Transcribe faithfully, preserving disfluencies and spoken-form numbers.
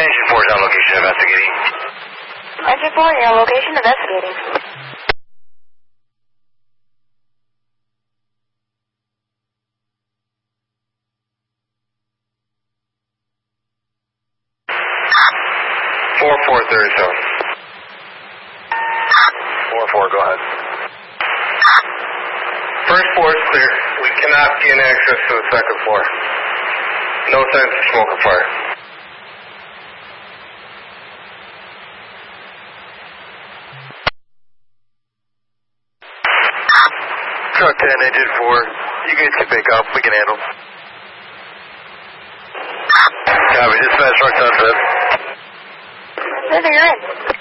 Engine four is on location investigating. Engine four, you're on location investigating. four four thirty-seven. four four, go ahead. First floor is clear. We cannot gain access to the second floor. No signs of smoke or fire. Truck ten, engine four. You guys can pick up. We can handle. Copy. Dispatch, truck ten, set. You're in.